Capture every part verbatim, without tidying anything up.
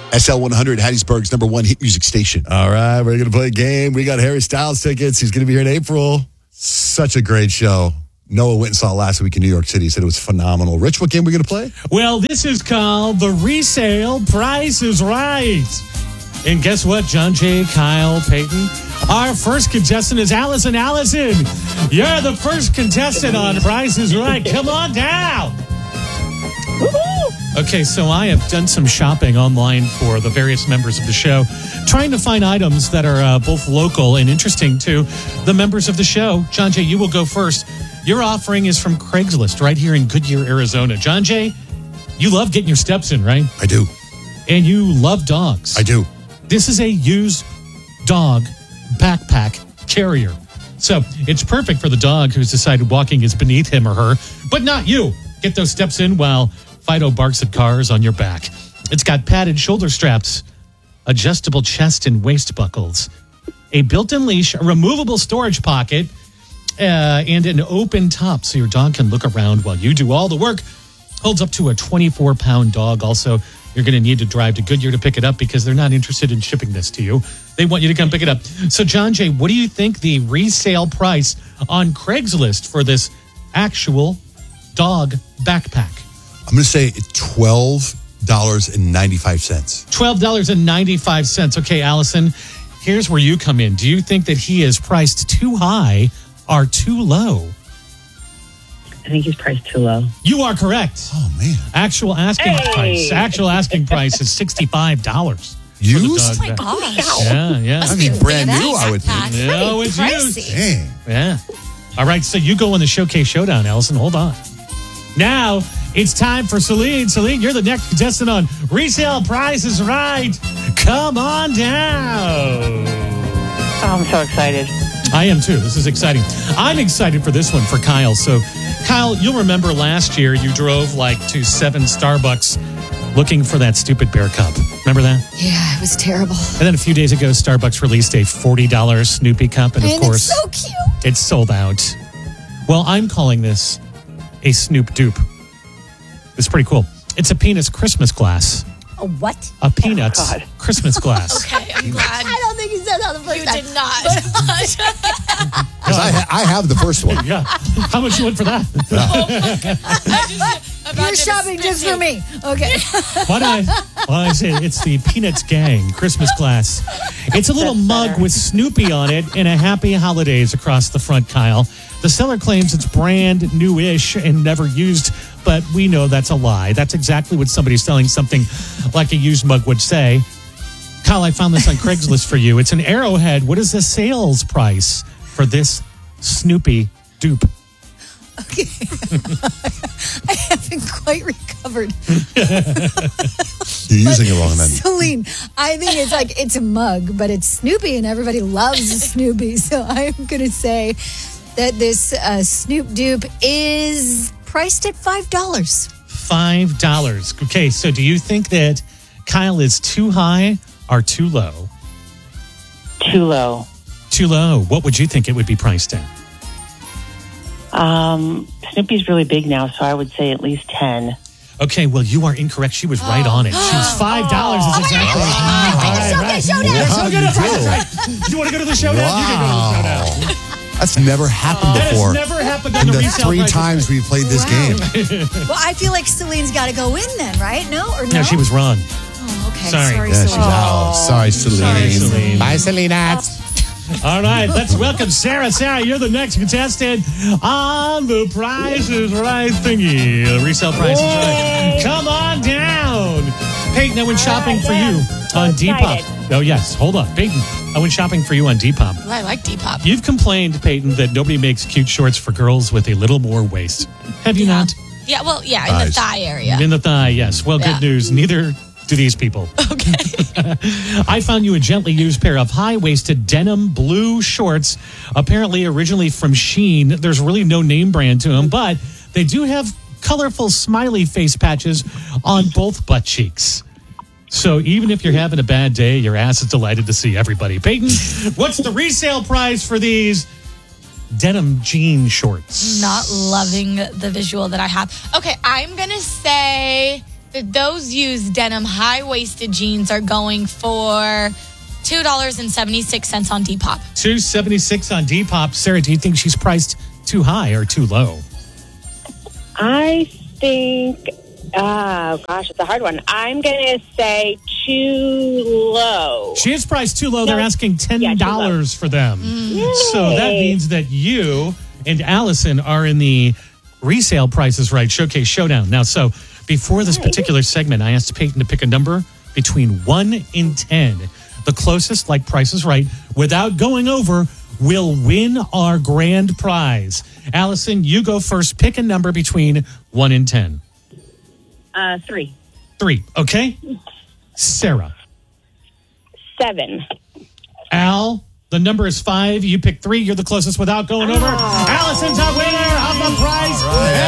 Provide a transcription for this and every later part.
S L one hundred, Hattiesburg's number one hit music station. All right, we're going to play a game. We got Harry Styles tickets. He's going to be here in April. Such a great show. Noah went and saw it last week in New York City. He said it was phenomenal. Rich, what game are we going to play? Well, this is called The Resale Price is Right. And guess what, John Jay, Kyle, Peyton? Our first contestant is Allison. Allison, you're the first contestant on Price is Right. Come on down. Okay, so I have done some shopping online for the various members of the show, trying to find items that are uh, both local and interesting to the members of the show. John Jay, you will go first. Your offering is from Craigslist right here in Goodyear, Arizona. John Jay, you love getting your steps in, right? I do. And you love dogs. I do. This is a used dog backpack carrier. So it's perfect for the dog who's decided walking is beneath him or her, but not you. Get those steps in while Fido barks at cars on your back. It's got padded shoulder straps, adjustable chest and waist buckles, a built-in leash, a removable storage pocket, uh, and an open top so your dog can look around while you do all the work. Holds up to a twenty-four pound dog. Also, you're going to need to drive to Goodyear to pick it up because they're not interested in shipping this to you. They want you to come pick it up. So, John Jay, what do you think the resale price on Craigslist for this actual dog backpack? I'm going to say twelve dollars and ninety-five cents. twelve dollars and ninety-five cents. Okay, Allison, here's where you come in. Do you think that he is priced too high or too low? I think he's priced too low. You are correct. Oh, man. Actual asking Hey! price. Actual asking price is sixty-five dollars. Used? Oh my gosh. Yeah, yeah. I mean, brand new, I would think. Backpack. No, it's Pretty used. pricey. Dang. Yeah. All right, so you go in the Showcase Showdown, Allison. Hold on. Now, it's time for Celine. Celine, you're the next contestant on Resale Price is Right. Come on down. Oh, I'm so excited. I am too. This is exciting. I'm excited for this one for Kyle. So, Kyle, you'll remember last year you drove like to seven Starbucks looking for that stupid bear cup. Remember that? Yeah, it was terrible. And then a few days ago, Starbucks released a forty dollars Snoopy cup. And, of And course, it's so cute. it's sold out. Well, I'm calling this a Snoop dupe. It's pretty cool. It's a Peanuts Christmas glass. A what? A Peanuts God. Christmas glass. Okay, I'm glad I don't think he said that the first you time. did not. 'Cause I, ha- I have the first one. Yeah. How much you want for that? You're shopping just for me. Okay. Why do I, why do I say it's the Peanuts Gang Christmas glass? It's a little That's mug better. with Snoopy on it and a happy holidays across the front, Kyle. The seller claims it's brand new-ish and never used, but we know that's a lie. That's exactly what somebody selling something like a used mug would say. Kyle, I found this on Craigslist for you. It's an Arrowhead. What is the sales price for this Snoopy dupe? Okay. I haven't quite recovered. You're using it wrong then. Celine, I think it's like, it's a mug, but it's Snoopy and everybody loves Snoopy. So I'm going to say that this uh, Snoop dupe is priced at five dollars. five dollars. Okay, so do you think that Kyle is too high or too low? Too low. Too low. What would you think it would be priced at? Um, Snoopy's really big now, so I would say at least ten. Okay, well, you are incorrect. She was right on it. She was five dollars. Is exactly. Oh, All right, right. Showdown. Yes, Wow, we'll get you it right. do. That's right. You want to go to the showdown? You can go to the showdown. That's never happened That before. has never happened on In the the resale three prices. times we played this game. Well, I feel like Celine's got to go in then, right? No? Or no? No, she was wrong. Oh, okay. Sorry. Sorry, Yeah, she's Celine. out. Sorry, Celine. Sorry, Celine. Bye, Selena. All right, let's welcome Sarah. Sarah, you're the next contestant on the Price is Right thingy. The resale price is right. Come on down. Peyton, I went shopping for you on Depop. excited. Oh, yes. Hold on. Peyton, I went shopping for you on Depop. Well, I like Depop. You've complained, Peyton, that nobody makes cute shorts for girls with a little more waist. Have you not? Yeah, well, yeah, in the Thighs. thigh area. In the thigh, yes. Well, Yeah. good news. Neither do these people. Okay. I found you a gently used pair of high-waisted denim blue shorts, apparently originally from Shein. There's really no name brand to them, but they do have colorful smiley face patches on both butt cheeks. So even if you're having a bad day, your ass is delighted to see everybody. Peyton, what's the resale price for these denim jean shorts? Not loving the visual that I have. Okay, I'm going to say those used denim high-waisted jeans are going for two dollars and seventy-six cents on Depop. two seventy-six on Depop. Sarah, do you think she's priced too high or too low? I think, oh gosh, it's a hard one. I'm going to say too low. She is priced too low. No. They're asking ten dollars Yeah, for them. Yay. So that means that you and Allison are in the resale Prices Right Showcase Showdown. Now, so before this particular segment, I asked Peyton to pick a number between one and ten. The closest, like Price is Right, without going over, will win our grand prize. Allison, you go first. Pick a number between one and ten. Uh, three. Three, okay? Sarah. Seven. Al, the number is five. You pick three. You're the closest without going over. Oh. Allison's our winner of the prize. All right,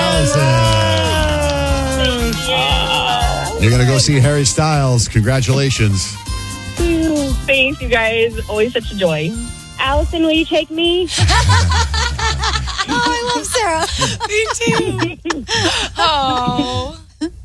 Allison. You're going to go see Harry Styles. Congratulations. Thanks, you guys. Always such a joy. Allison, will you take me? Oh, I love Sarah. Me too. Oh.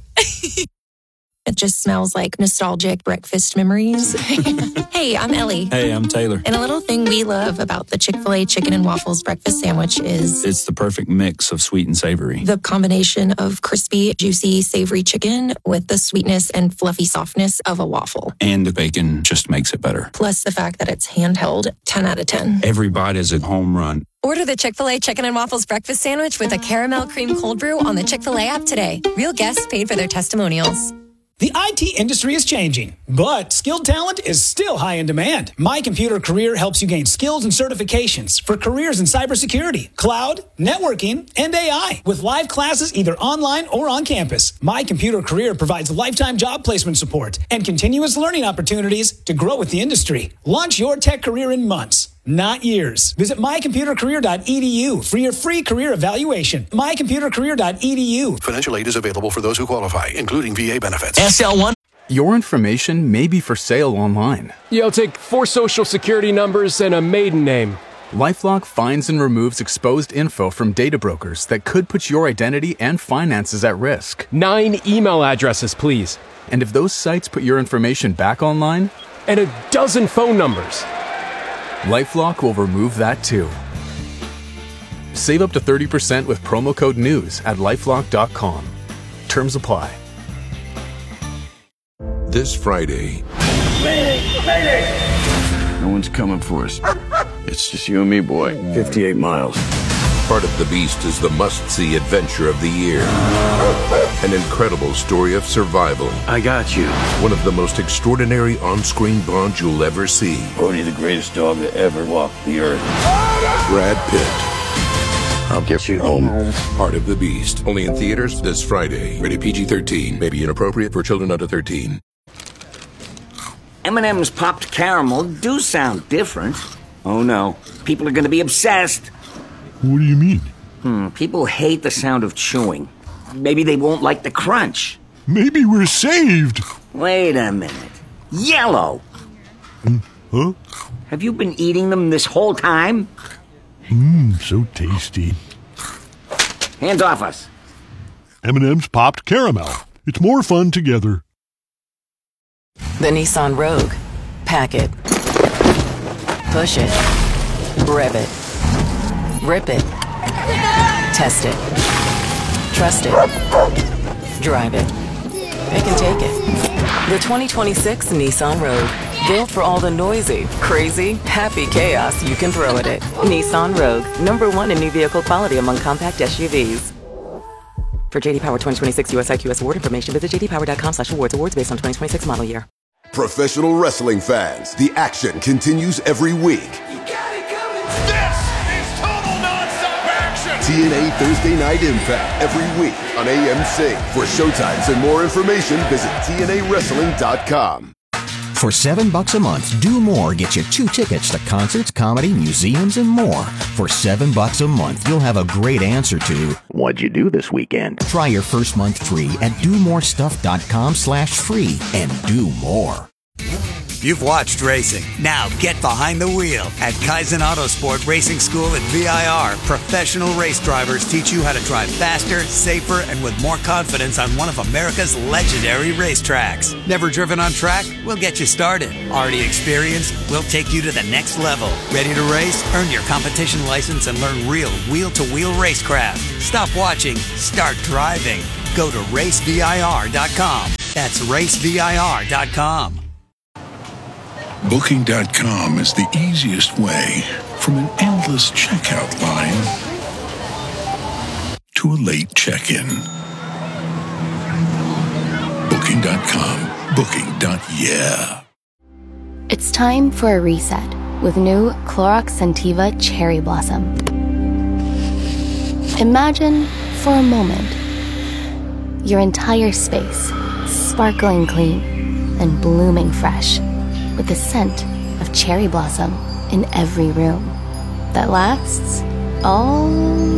It just smells like nostalgic breakfast memories. Hey, I'm Ellie. Hey, I'm Taylor. And a little thing we love about the Chick-fil-A chicken and waffles breakfast sandwich is It's the perfect mix of sweet and savory. the combination of crispy, juicy, savory chicken with the sweetness and fluffy softness of a waffle. And the bacon just makes it better. Plus the fact that it's handheld, ten out of ten. Every bite is a home run. Order the Chick-fil-A Chicken and Waffles Breakfast Sandwich with a caramel cream cold brew on the Chick-fil-A app today. Real guests paid for their testimonials. The I T industry is changing, but skilled talent is still high in demand. My Computer Career helps you gain skills and certifications for careers in cybersecurity, cloud, networking, and A I with live classes either online or on campus. My Computer Career provides lifetime job placement support and continuous learning opportunities to grow with the industry. Launch your tech career in months, not years. Visit my computer career dot e d u for your free career evaluation. my computer career dot e d u. Financial aid is available for those who qualify, including V A benefits. S L one. Your information may be for sale online. Yeah, I'll take four social security numbers and a maiden name. LifeLock finds and removes exposed info from data brokers that could put your identity and finances at risk. Nine email addresses, please. And if those sites put your information back online? And a dozen phone numbers. LifeLock will remove that too. Save up to thirty percent with promo code NEWS at lifelock dot com. Terms apply. This Friday. Mayday! Mayday! No one's coming for us. It's just you and me, boy. fifty-eight miles. Part of the Beast is the must-see adventure of the year. An incredible story of survival. I got you. One of the most extraordinary on-screen bonds you'll ever see. Bodhi, the greatest dog that ever walked the earth. Brad Pitt. I'll get you home. Part of the Beast. Only in theaters this Friday. Rated P G thirteen. May be inappropriate for children under thirteen. M and M's popped caramel do sound different. Oh no, people are going to be obsessed. What do you mean? Hmm, people hate the sound of chewing. Maybe they won't like the crunch. Maybe we're saved. Wait a minute. Yellow. Mm, huh? Have you been eating them this whole time? Mmm, so tasty. Hands off us. M and M's popped caramel. It's more fun together. The Nissan Rogue. Pack it. Push it. Rev it. Rip it. Test it. Trust it. Drive it. Pick and take it. The twenty twenty-six Nissan Rogue. Built for all the noisy, crazy, happy chaos you can throw at it. Nissan Rogue. Number one in new vehicle quality among compact S U Vs. For J D Power twenty twenty-six U S I Q S award information, visit j d power dot com slash awards. Awards based on twenty twenty-six model year. Professional wrestling fans, the action continues every week. You got it coming. This is total nonstop action. T N A Thursday Night Impact every week on A M C. For showtimes and more information, visit T N A wrestling dot com. For seven bucks a month, Do More gets you two tickets to concerts, comedy, museums, and more. For seven bucks a month, you'll have a great answer to what'd you do this weekend? Try your first month free at do more stuff dot com slash free and do more. You've watched racing. Now get behind the wheel at Kaizen Autosport Racing School at V I R. Professional race drivers teach you how to drive faster, safer, and with more confidence on one of America's legendary racetracks. Never driven on track? We'll get you started. Already experienced? We'll take you to the next level. Ready to race? Earn your competition license and learn real wheel-to-wheel racecraft. Stop watching. Start driving. Go to race V I R dot com. That's race V I R dot com. Booking dot com is the easiest way from an endless checkout line to a late check-in. Booking dot com. Booking. Yeah. It's time for a reset with new Clorox Scentiva Cherry Blossom. Imagine, for a moment, your entire space sparkling clean and blooming fresh with the scent of cherry blossom in every room that lasts all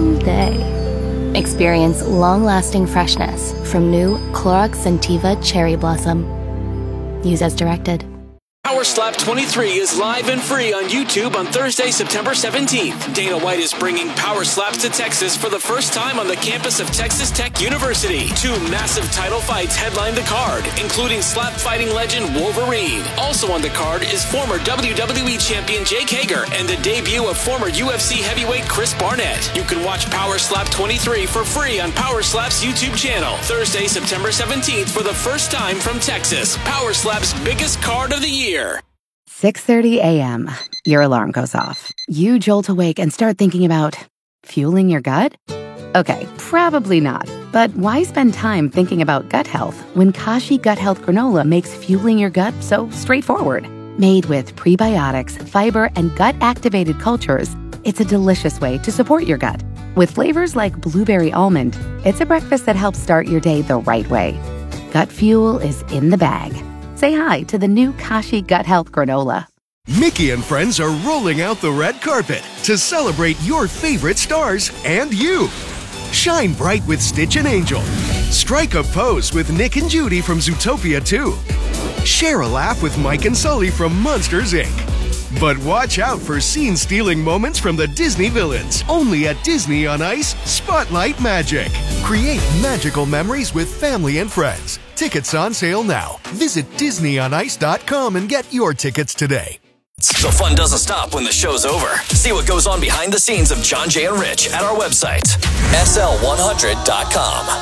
day. Experience long-lasting freshness from new Clorox Scentiva Cherry Blossom. Use as directed. Power Slap twenty-three is live and free on YouTube on Thursday, September seventeenth. Dana White is bringing Power Slaps to Texas for the first time on the campus of Texas Tech University. Two massive title fights headline the card, including slap fighting legend Wolverine. Also on the card is former W W E champion Jake Hager and the debut of former U F C heavyweight Chris Barnett. You can watch Power Slap twenty-three for free on Power Slap's YouTube channel. Thursday, September seventeenth for the first time from Texas. Power Slap's biggest card of the year. six thirty a.m. Your alarm goes off. You jolt awake and start thinking about fueling your gut? Okay, probably not. But why spend time thinking about gut health when Kashi Gut Health Granola makes fueling your gut so straightforward? Made with prebiotics, fiber, and gut-activated cultures, it's a delicious way to support your gut. With flavors like blueberry almond, it's a breakfast that helps start your day the right way. Gut fuel is in the bag. Say hi to the new Kashi Gut Health Granola. Mickey and friends are rolling out the red carpet to celebrate your favorite stars and you. Shine bright with Stitch and Angel. Strike a pose with Nick and Judy from Zootopia two. Share a laugh with Mike and Sully from Monsters, Incorporated. But watch out for scene-stealing moments from the Disney villains. Only at Disney on Ice Spotlight Magic. Create magical memories with family and friends. Tickets on sale now. Visit Disney on Ice dot com and get your tickets today. The fun doesn't stop when the show's over. See what goes on behind the scenes of John, Jay, and Rich at our website, S L one hundred dot com.